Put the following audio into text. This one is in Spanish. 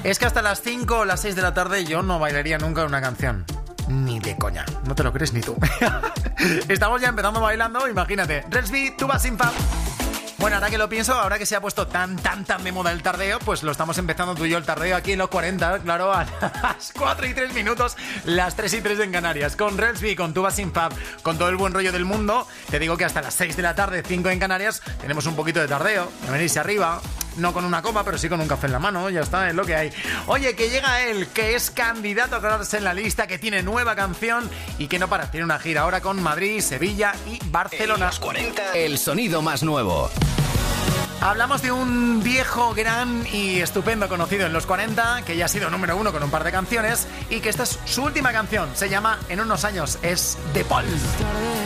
Es que hasta las 5 o las 6 de la tarde yo no bailaría nunca una canción. Ni de coña. No te lo crees ni tú. Estamos ya empezando bailando, imagínate. Relsby, tú vas sin fab. Bueno, ahora que lo pienso, ahora que se ha puesto tan de moda el tardeo, pues lo estamos empezando tú y yo el tardeo aquí en los 40, claro, a las 4 y 3 minutos, las 3 y 3 en Canarias. Con Relsby, con Tuba Sin Fab, con todo el buen rollo del mundo, te digo que hasta las 6 de la tarde, 5 en Canarias, tenemos un poquito de tardeo, de venirse arriba, no con una copa, pero sí con un café en la mano, ya está, es lo que hay. Oye, que llega él, que es candidato a colarse en la lista, que tiene nueva canción y que no para, tiene una gira ahora con Madrid, Sevilla y Barcelona. En los 40, el sonido más nuevo. Hablamos de un viejo, gran y estupendo conocido en los 40, que ya ha sido número 1 con un par de canciones y que esta es su última canción, se llama En unos años, es De Paul.